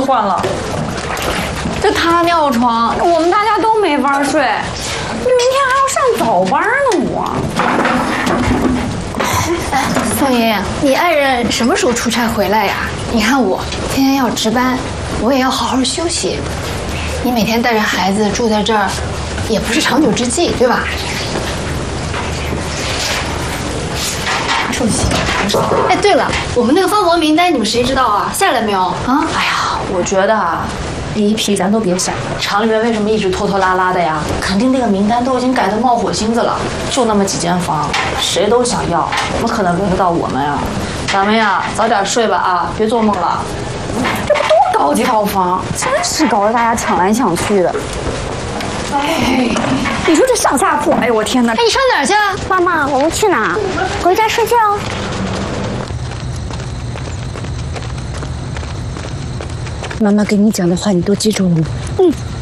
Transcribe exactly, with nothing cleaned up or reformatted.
惯了。 这他尿床，我们大家都没法睡。明天还要上早班呢，我。 哎，宋莹，你爱人什么时候出差回来呀？你看我天天要值班，我也要好好休息。你每天带着孩子住在这儿，也不是长久之计，对吧？出息！哎，对了，我们那个方博名单你们谁知道啊？下来没有？啊？ 哎呀，我觉得啊，第一批咱都别想了。厂里面为什么一直拖拖拉拉的呀？肯定那个名单都已经改得冒火星子了。就那么几间房，谁都想要，怎么可能轮得到我们呀？咱们呀，早点睡吧啊，别做梦了。 这不多高级套房，真是搞得大家抢来抢去的。哎，你说这上下铺，哎呦我天哪！ 哎，你上哪儿去啊？ 妈妈，我们去哪？回家睡觉。 妈妈跟你讲的话，你都记住了吗？ 嗯。